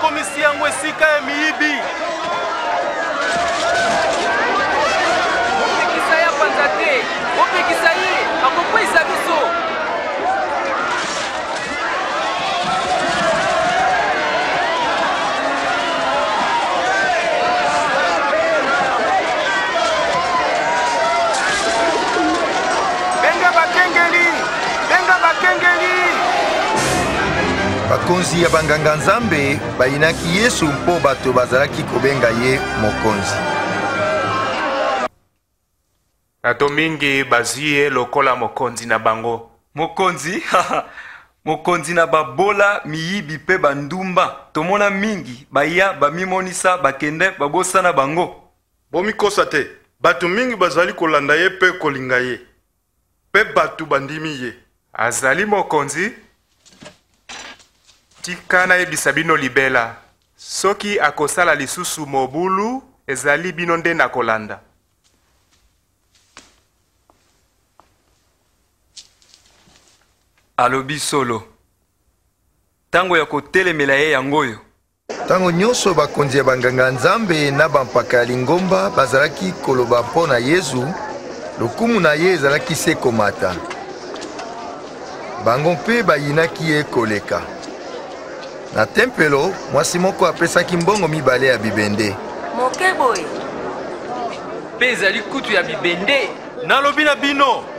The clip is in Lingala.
akomisi yango esika ya miyibi. Opekisa ya panza te, opekisa ye, akokwisa biso. Bakonzi ya banganga nzambe bayinaki Yesu mpo bato bazalaki kobenga ye mokonzi. Bato mingi bazwi ye lokola mokonzi na bango. Mokonzi? Mokonzi na babola miyibi pe bandumba. Tomona mingi baya bamimonisa bakende babosana bango. Bomikosa te. Bato mingi bazali kolanda ye pe kolinga ye. Pe bato bandimi ye. Azali mokonzi? Tika na yebisa bino libela. Soki akosala lisusu mobulu, ezali bino nde na kolanda. Alobi solo. Tango ya kotelemela ye yangoyo. Tango nyonso bakonzi ya banganga nzambe na bampaka ya lingomba bazalaki koloba mpo na Yesu, lokumu na ye ezalaki se komata. Bango mpe bayinaki ye koleka. Na tempelo, mwasi moko apesaki mbongo mibale ya bibende. Moke boye. Pe ezali kutu ya bibende. Nalobi na bino,